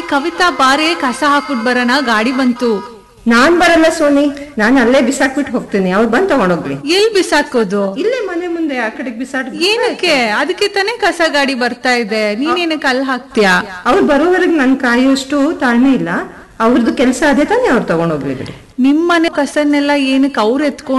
ಕವಿತಾ ಬಾರೆ ಕಸ ಹಾಕ್ಬಿಟ್ ಬರೋಣ, ಗಾಡಿ ಬಂತು. ನಾನ್ ಬರಲ್ಲ ಸೋನಿ, ನಾನು ಅಲ್ಲೇ ಬಿಸಾಕ್ಬಿಟ್ಟು ಹೋಗ್ತೀನಿ, ಅವ್ರು ಬಂದ್ ತಗೊಂಡೋಗ್ಲಿ. ಎಲ್ ಬಿಸಾಕೋದು? ಇಲ್ಲೇ ಮನೆ ಮುಂದೆ ಆ ಕಡೆಗೆ ಬಿಸಾಡ್. ಏನಕ್ಕೆ? ಅದಕ್ಕೆ ತಾನೇ ಕಸ ಗಾಡಿ ಬರ್ತಾ ಇದೆ, ನೀನೇನಕ್ಕೆ ಅಲ್ಲಿ ಹಾಕ್ತೀಯಾ? ಅವ್ರು ಬರೋವರೆಗೆ ನನ್ ಕಾಯೋಷ್ಟು ತಾಳ್ಮೆ ಇಲ್ಲ. ಅವ್ರದ್ದು ಕೆಲಸ ಅದೇ ತಾನೇ, ಅವ್ರು ತಗೊಂಡೋಗ್ಲಿ ಬಿಡಿ. ನಿಮ್ಮನೆ ಕಸನ್ನೆಲ್ಲ ಏನಕ್ಕೆ ಅವ್ರು ಎತ್ಕೊಂಡು